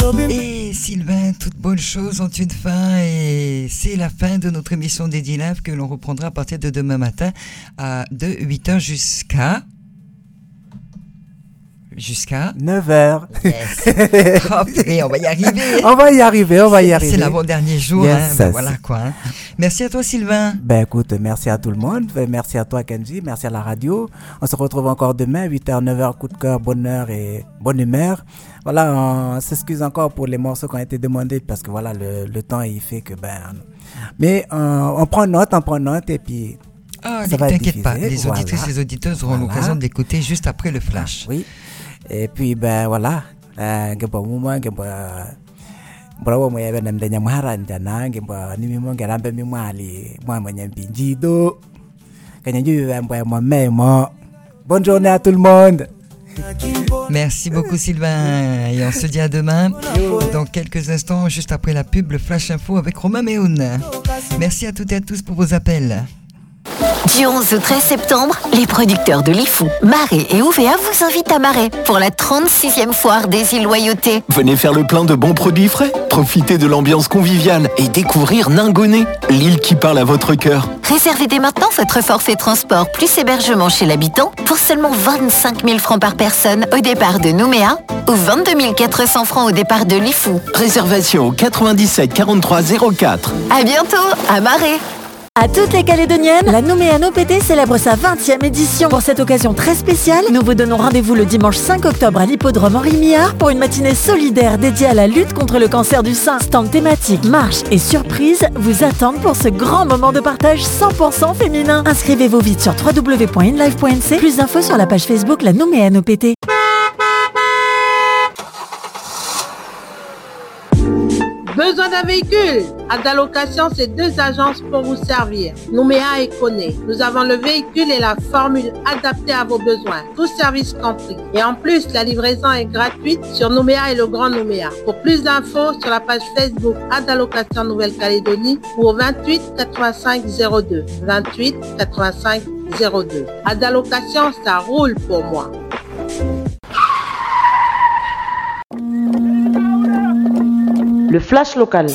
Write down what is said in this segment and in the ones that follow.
Et Sylvain, toutes bonnes choses ont une fin et c'est la fin de notre émission Dédi Live que l'on reprendra à partir de demain matin de 8h jusqu'à 9h. Yes. Oh, purée, on va y arriver. On va y arriver. C'est l'avant-dernier jour. Yes, voilà quoi. Merci à toi Sylvain. Écoute, merci à tout le monde. Merci à toi Kenji. Merci à la radio. On se retrouve encore demain, 8h, 9h, coup de cœur, bonheur et bonne humeur. Voilà, on s'excuse encore pour les morceaux qui ont été demandés parce que voilà, le temps il fait que mais on prend note et puis ne t'inquiète pas, les auditrices et les auditeurs auront l'occasion d'écouter juste après le flash. Oui. Et puis voilà, Mbona mwe na mdenya mharanja nange mbwa nimi monge rambe mimwali mwa mwenye mbinjido kanyanju mbwa memo. Bonne journée à tout le monde. Merci beaucoup Sylvain et on se dit à demain dans quelques instants juste après la pub, le Flash Info avec Romain Méhoun. Merci à toutes et à tous pour vos appels. Du 11 au 13 septembre, les producteurs de Lifou, Marais et OVA vous invitent à Marais pour la 36e foire des îles Loyauté. Venez faire le plein de bons produits frais, profitez de l'ambiance conviviale et découvrir Ningoné, l'île qui parle à votre cœur. Réservez dès maintenant votre forfait transport plus hébergement chez l'habitant pour seulement 25 000 francs par personne au départ de Nouméa ou 22 400 francs au départ de Lifou. Réservation au 97 43 04. À bientôt à Marais. À toutes les Calédoniennes, la Nouméa PT célèbre sa 20e édition. Pour cette occasion très spéciale, nous vous donnons rendez-vous le dimanche 5 octobre à l'hippodrome Henri Millard pour une matinée solidaire dédiée à la lutte contre le cancer du sein. Stand thématique, marche et surprise vous attendent pour ce grand moment de partage 100% féminin. Inscrivez-vous vite sur www.inlive.nc. Plus d'infos sur la page Facebook La Nouméa PT. Besoin d'un véhicule? Adalocation, c'est 2 agences pour vous servir. Nouméa et Koné. Nous avons le véhicule et la formule adaptée à vos besoins. Tout service compris. Et en plus, la livraison est gratuite sur Nouméa et le Grand Nouméa. Pour plus d'infos, sur la page Facebook Adalocation Nouvelle-Calédonie ou au 28 85 02. 28 85 02. Adalocation, ça roule pour moi. Le flash local.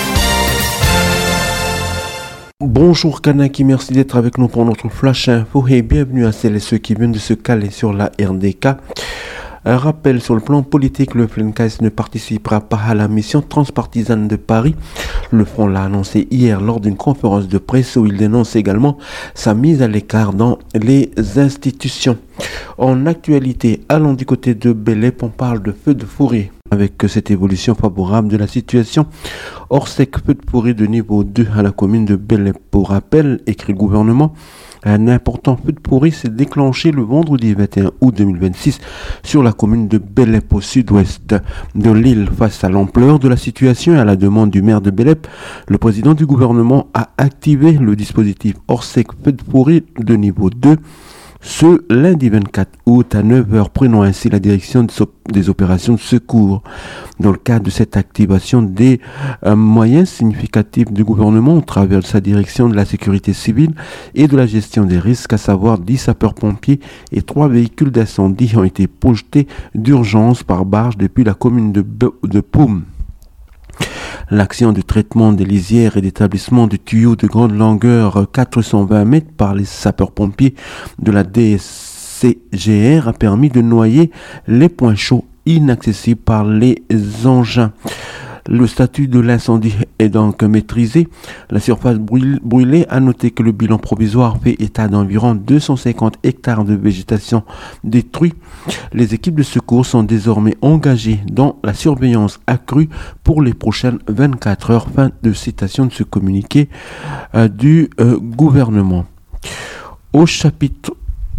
Bonjour Kanaki, merci d'être avec nous pour notre flash info et bienvenue à celles et ceux qui viennent de se caler sur la RDK. Un rappel sur le plan politique, le FLNKS ne participera pas à la mission transpartisane de Paris. Le Front l'a annoncé hier lors d'une conférence de presse où il dénonce également sa mise à l'écart dans les institutions. En actualité, allons du côté de Bélep, on parle de feu de forêt. Avec cette évolution favorable de la situation, Orsec feu de forêt de niveau 2 à la commune de Bélep. Pour rappel, écrit le gouvernement, un important feu de forêt s'est déclenché le vendredi 21 août 2026 sur la commune de Bélep au sud-ouest de l'île. Face à l'ampleur de la situation et à la demande du maire de Bélep, le président du gouvernement a activé le dispositif Orsec feu de forêt de niveau 2 ce lundi 24 août à 9h, prenant ainsi la direction des opérations de secours. Dans le cadre de cette activation, des moyens significatifs du gouvernement au travers de sa direction de la sécurité civile et de la gestion des risques, à savoir 10 sapeurs-pompiers et 3 véhicules d'incendie ont été projetés d'urgence par barge depuis la commune de Poum. L'action de traitement des lisières et d'établissement de tuyaux de grande longueur 420 mètres par les sapeurs-pompiers de la DSCGR a permis de noyer les points chauds inaccessibles par les engins. Le statut de l'incendie est donc maîtrisé. La surface brûlée, a noté que le bilan provisoire fait état d'environ 250 hectares de végétation détruits. Les équipes de secours sont désormais engagées dans la surveillance accrue pour les prochaines 24 heures. Fin de citation de ce communiqué du gouvernement. Au chapitre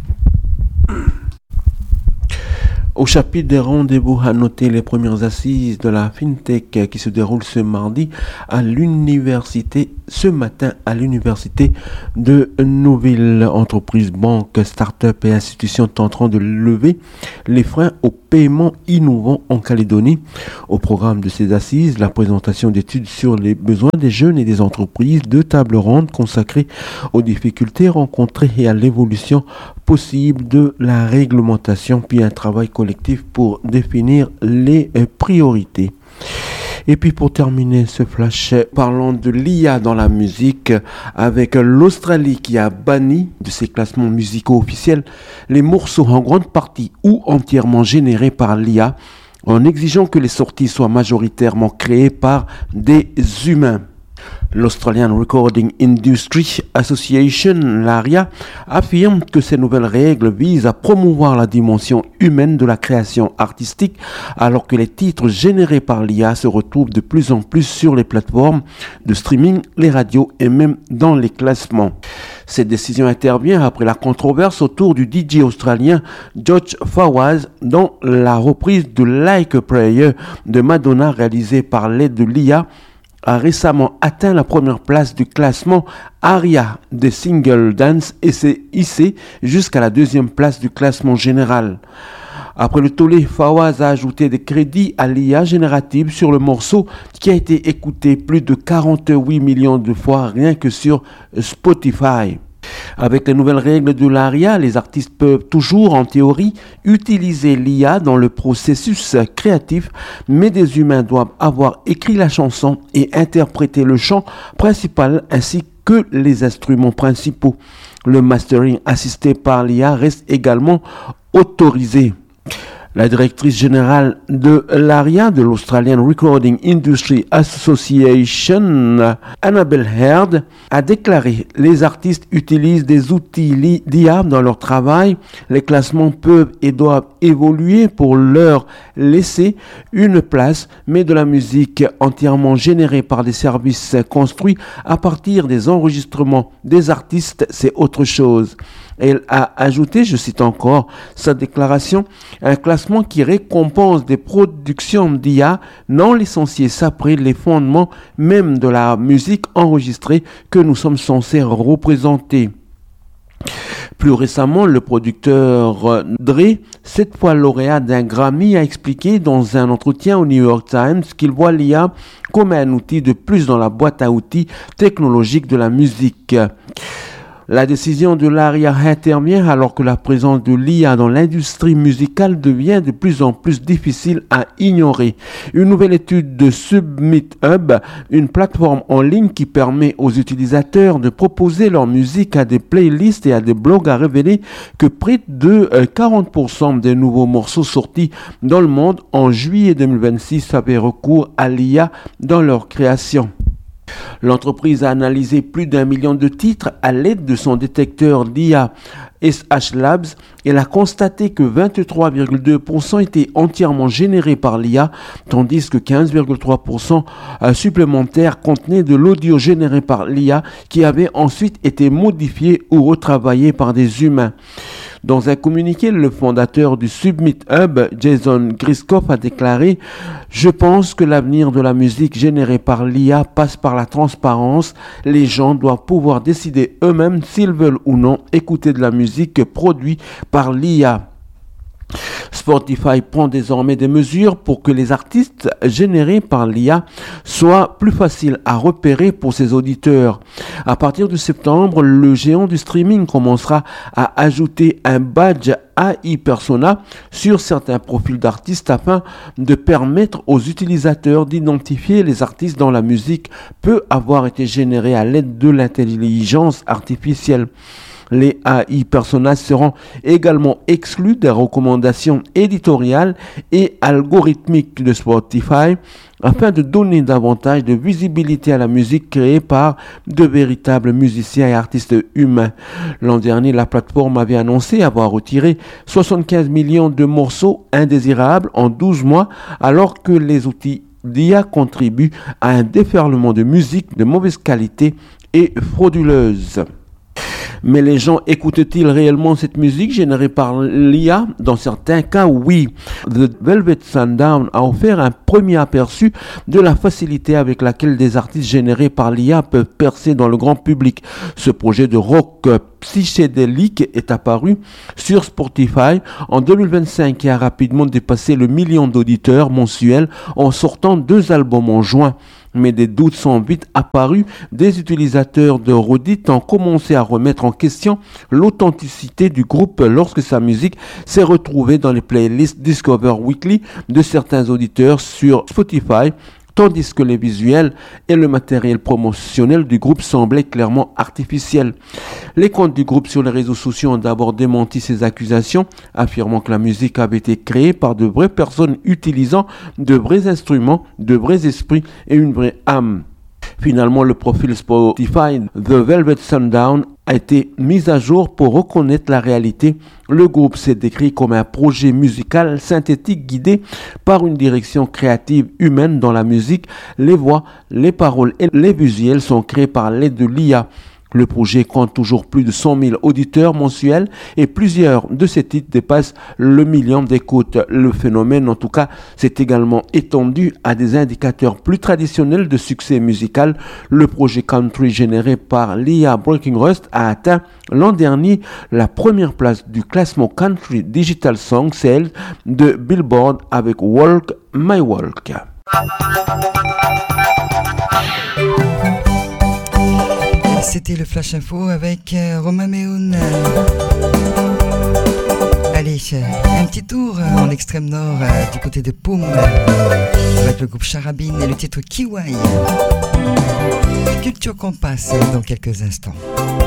des rendez-vous, à noter les premières assises de la FinTech qui se déroulent ce matin à l'université de Nouville. Entreprises, banques, start-up et institutions tenteront de lever les freins au paiement innovant en Calédonie. Au programme de ces assises, la présentation d'études sur les besoins des jeunes et des entreprises, 2 tables rondes consacrées aux difficultés rencontrées et à l'évolution possible de la réglementation, puis un travail collectif pour définir les priorités. Et puis pour terminer ce flash, parlons de l'IA dans la musique, avec l'Australie qui a banni de ses classements musicaux officiels les morceaux en grande partie ou entièrement générés par l'IA, en exigeant que les sorties soient majoritairement créées par des humains. L'Australian Recording Industry Association, l'ARIA, affirme que ces nouvelles règles visent à promouvoir la dimension humaine de la création artistique, alors que les titres générés par l'IA se retrouvent de plus en plus sur les plateformes de streaming, les radios et même dans les classements. Cette décision intervient après la controverse autour du DJ australien George Fawaz, dont la reprise de Like a Prayer de Madonna réalisée par l'aide de l'IA a récemment atteint la première place du classement ARIA des Single Dance et s'est hissé jusqu'à la deuxième place du classement général. Après le tollé, Fawaz a ajouté des crédits à l'IA générative sur le morceau qui a été écouté plus de 48 millions de fois rien que sur Spotify. Avec les nouvelles règles de l'ARIA, les artistes peuvent toujours, en théorie, utiliser l'IA dans le processus créatif, mais des humains doivent avoir écrit la chanson et interprété le chant principal ainsi que les instruments principaux. Le mastering assisté par l'IA reste également autorisé. La directrice générale de l'ARIA, de l'Australian Recording Industry Association, Annabelle Heard, a déclaré « Les artistes utilisent des outils d'IA dans leur travail. Les classements peuvent et doivent évoluer pour leur laisser une place, mais de la musique entièrement générée par des services construits à partir des enregistrements des artistes, c'est autre chose. » Elle a ajouté, je cite encore sa déclaration, un classement qui récompense des productions d'IA non licenciées s'apprête les fondements même de la musique enregistrée que nous sommes censés représenter. Plus récemment, le producteur Dre, 7 fois lauréat d'un Grammy, a expliqué dans un entretien au New York Times qu'il voit l'IA comme un outil de plus dans la boîte à outils technologique de la musique. La décision de l'ARIA intervient alors que la présence de l'IA dans l'industrie musicale devient de plus en plus difficile à ignorer. Une nouvelle étude de Submit Hub, une plateforme en ligne qui permet aux utilisateurs de proposer leur musique à des playlists et à des blogs, a révélé que près de 40% des nouveaux morceaux sortis dans le monde en juillet 2026 avaient recours à l'IA dans leur création. L'entreprise a analysé plus d'1 million de titres à l'aide de son détecteur d'IA SH Labs. Elle a constaté que 23,2% étaient entièrement générés par l'IA, tandis que 15,3% supplémentaires contenaient de l'audio généré par l'IA qui avait ensuite été modifié ou retravaillé par des humains. Dans un communiqué, le fondateur du Submit Hub, Jason Griskoff, a déclaré « Je pense que l'avenir de la musique générée par l'IA passe par la transparence. Les gens doivent pouvoir décider eux-mêmes s'ils veulent ou non écouter de la musique produite par l'IA. » Spotify prend désormais des mesures pour que les artistes générés par l'IA soient plus faciles à repérer pour ses auditeurs. À partir de septembre, le géant du streaming commencera à ajouter un badge AI Persona sur certains profils d'artistes afin de permettre aux utilisateurs d'identifier les artistes dont la musique peut avoir été générée à l'aide de l'intelligence artificielle. Les AI personas seront également exclus des recommandations éditoriales et algorithmiques de Spotify afin de donner davantage de visibilité à la musique créée par de véritables musiciens et artistes humains. L'an dernier, la plateforme avait annoncé avoir retiré 75 millions de morceaux indésirables en 12 mois, alors que les outils d'IA contribuent à un déferlement de musique de mauvaise qualité et frauduleuse. Mais les gens écoutent-ils réellement cette musique générée par l'IA? Dans certains cas, oui. The Velvet Sundown a offert un premier aperçu de la facilité avec laquelle des artistes générés par l'IA peuvent percer dans le grand public. Ce projet de rock psychédélique est apparu sur Spotify en 2025 et a rapidement dépassé le million d'auditeurs mensuels en sortant 2 albums en juin. Mais des doutes sont vite apparus. Des utilisateurs de Reddit ont commencé à remettre en question l'authenticité du groupe lorsque sa musique s'est retrouvée dans les playlists Discover Weekly de certains auditeurs sur Spotify, tandis que les visuels et le matériel promotionnel du groupe semblaient clairement artificiels. Les comptes du groupe sur les réseaux sociaux ont d'abord démenti ces accusations, affirmant que la musique avait été créée par de vraies personnes utilisant de vrais instruments, de vrais esprits et une vraie âme. Finalement, le profil Spotify The Velvet Sundown a été mis à jour pour reconnaître la réalité. Le groupe s'est décrit comme un projet musical synthétique guidé par une direction créative humaine dans la musique. Les voix, les paroles et les visuels sont créés par l'aide de l'IA. Le projet compte toujours plus de 100 000 auditeurs mensuels et plusieurs de ces titres dépassent le million d'écoutes. Le phénomène, en tout cas, s'est également étendu à des indicateurs plus traditionnels de succès musical. Le projet country généré par l'IA Breaking Rust a atteint l'an dernier la première place du classement Country Digital Song Sales de Billboard avec Walk My Walk. C'était le Flash Info avec Romain Méhoun. Allez, un petit tour en extrême nord du côté de Poum avec le groupe Charabine et le titre Kiwai. Culture Compass dans quelques instants.